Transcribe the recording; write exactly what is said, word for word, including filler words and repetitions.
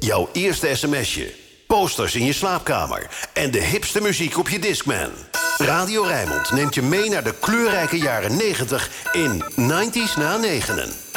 jouw eerste sms'je, posters in je slaapkamer en de hipste muziek op je Discman. Radio Rijnmond neemt je mee naar de kleurrijke jaren negentig in negentig na negenen.